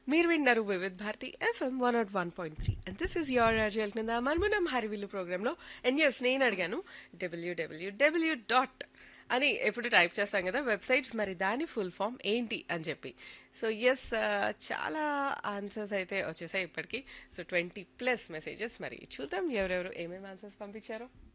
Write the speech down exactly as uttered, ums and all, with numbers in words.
మీరు విన్నారు Vividh Bharati FM one not one point three and this is your అజల్ కింద మన్మునం హరివిల్లు ప్రోగ్రాంలో అండ్ ఎస్ నేను అడిగాను డబ్ల్యూడబ్ల్యూడబ్ల్యూ డాట్ అని ఎప్పుడు టైప్ చేస్తాం కదా వెబ్సైట్స్ మరి దాని ఫుల్ ఫామ్ ఏంటి అని చెప్పి సో ఎస్ చాలా ఆన్సర్స్ అయితే వచ్చేసాయి ఇప్పటికి సో ట్వంటీ ప్లస్ మెసేజెస్ మరి చూద్దాం ఎవరెవరు ఏమేమి ఆన్సర్స్ పంపించారో